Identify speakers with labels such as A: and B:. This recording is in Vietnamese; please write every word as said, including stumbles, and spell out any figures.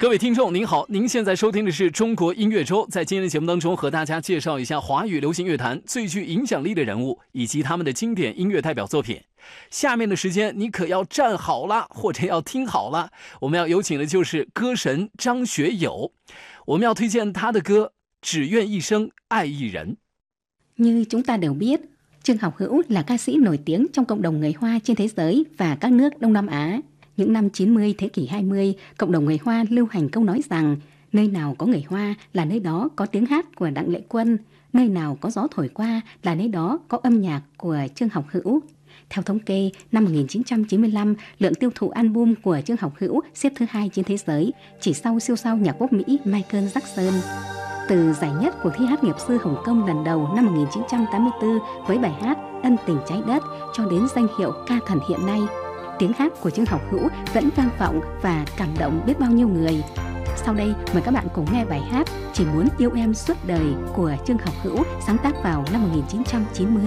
A: 各位听众您好，您现在收听的是中国音乐周，在今天的节目当中和大家介绍一下华语流行乐坛最具影响力的人物以及他们的经典音乐代表作品。下面的时间你可要站好了，或者要听好了，我们要有請的就是歌神張學友，我們要推薦他的歌只願一生愛一人。
B: Như chúng ta đều biết, Trương Học Hữu là ca sĩ nổi tiếng trong cộng đồng người Hoa trên thế giới và các nước Đông Nam Á. Những năm chín mươi thế kỷ hai mươi, cộng đồng người Hoa lưu hành câu nói rằng nơi nào có người Hoa là nơi đó có tiếng hát của Đặng Lệ Quân, nơi nào có gió thổi qua là nơi đó có âm nhạc của Trương Học Hữu. Theo thống kê, năm một nghìn chín trăm chín mươi lăm, lượng tiêu thụ album của Trương Học Hữu xếp thứ hai trên thế giới, chỉ sau siêu sao nhạc pop Mỹ Michael Jackson. Từ giải nhất cuộc thi hát nghiệp dư Hồng Kông lần đầu năm một nghìn chín trăm tám mươi tư với bài hát Ân tình trái đất cho đến danh hiệu ca thần hiện nay, tiếng hát của Trương Học Hữu vẫn vang vọng và cảm động biết bao nhiêu người. Sau đây mời các bạn cùng nghe bài hát Chỉ muốn yêu em suốt đời của Trương Học Hữu sáng tác vào năm một nghìn chín trăm chín mươi.